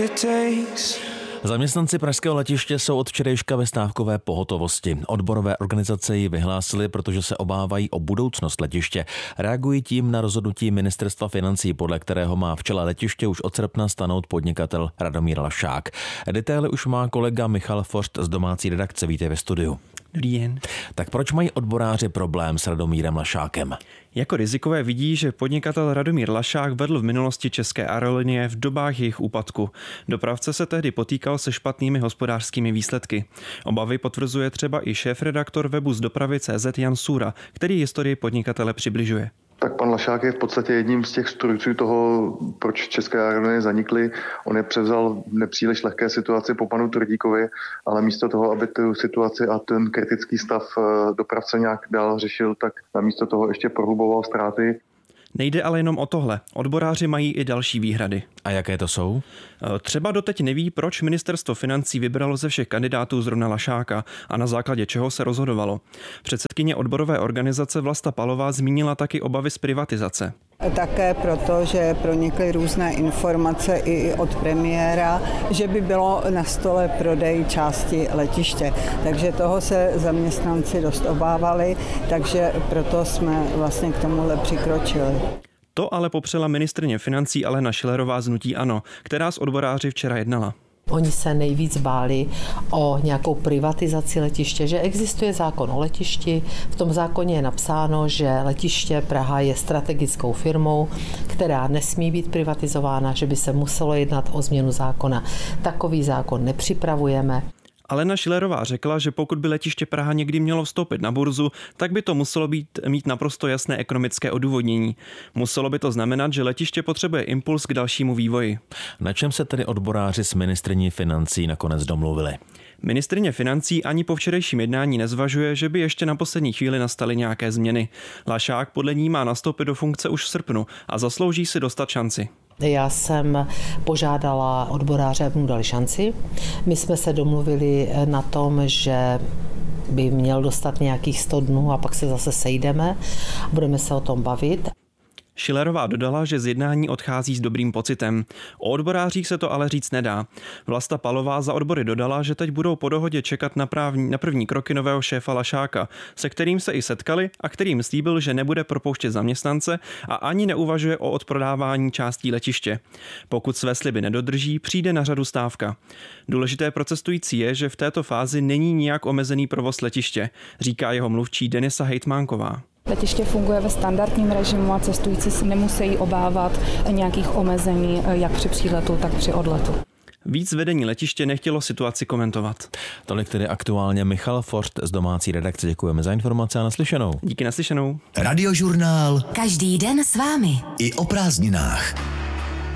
Zaměstnanci pražského letiště jsou od včerejška ve stávkové pohotovosti. Odborové organizace ji vyhlásily, protože se obávají o budoucnost letiště. Reagují tím na rozhodnutí ministerstva financí, podle kterého má v čele letiště už od srpna stanout podnikatel Radomír Lašák. Detaily už má kolega Michal Forst z domácí redakce. Vítej ve studiu. Dobrý den. Tak proč mají odboráři problém s Radomírem Lašákem? Jako rizikové vidí, že podnikatel Radomír Lašák vedl v minulosti České aerolinie v dobách jejich úpadku. Dopravce se tehdy potýkal se špatnými hospodářskými výsledky. Obavy potvrzuje třeba i šéfredaktor webu z dopravy.cz Jan Sůra, který historii podnikatele přibližuje. Tak pan Lašák je v podstatě jedním z těch strůjců toho, proč České aerolinie zanikly. On je převzal v nepříliš lehké situaci po panu Tvrdíkovi, ale místo toho, aby tu situaci a ten kritický stav dopravce nějak dál řešil, tak namísto toho ještě prohluboval ztráty. Nejde ale jenom o tohle. Odboráři mají i další výhrady. A jaké to jsou? Třeba doteď neví, proč ministerstvo financí vybralo ze všech kandidátů zrovna Lašáka a na základě čeho se rozhodovalo. Předsedkyně odborové organizace Vlasta Palová zmínila taky obavy z privatizace. Také proto, že pronikly různé informace i od premiéra, že by bylo na stole prodej části letiště. Takže toho se zaměstnanci dost obávali, takže proto jsme vlastně k tomuhle přikročili. To ale popřela ministryně financí Alena Schillerová z hnutí ANO, která s odboráři včera jednala. Oni se nejvíc báli o nějakou privatizaci letiště, že existuje zákon o letišti. V tom zákoně je napsáno, že letiště Praha je strategickou firmou, která nesmí být privatizována, že by se muselo jednat o změnu zákona. Takový zákon nepřipravujeme. Alena Schillerová řekla, že pokud by letiště Praha někdy mělo vstoupit na burzu, tak by to muselo mít naprosto jasné ekonomické odůvodnění. Muselo by to znamenat, že letiště potřebuje impuls k dalšímu vývoji. Na čem se tedy odboráři s ministryní financí nakonec domluvili? Ministryně financí ani po včerejším jednání nezvažuje, že by ještě na poslední chvíli nastaly nějaké změny. Lašák podle ní má nastoupit do funkce už v srpnu a zaslouží si dostat šanci. Já jsem požádala odboráře, aby mu dali šanci. My jsme se domluvili na tom, že by měl dostat nějakých 100 dnů a pak se zase sejdeme. Budeme se o tom bavit. Schillerová dodala, že z jednání odchází s dobrým pocitem. O odborářích se to ale říct nedá. Vlasta Palová za odbory dodala, že teď budou po dohodě čekat na první kroky nového šéfa Lašáka, se kterým se i setkali a kterým slíbil, že nebude propouštět zaměstnance a ani neuvažuje o odprodávání částí letiště. Pokud své sliby nedodrží, přijde na řadu stávka. Důležité pro cestující je, že v této fázi není nijak omezený provoz letiště, říká jeho mluvčí Denisa Hejtmánková. Letiště funguje ve standardním režimu a cestující si nemusí obávat nějakých omezení jak při příletu, tak při odletu. Víc vedení letiště nechtělo situaci komentovat. Tolik tedy aktuálně Michal Forst z domácí redakce. Děkujeme za informace a naslyšenou. Díky, naslyšenou. Radiožurnál. Každý den s vámi. I o prázdninách.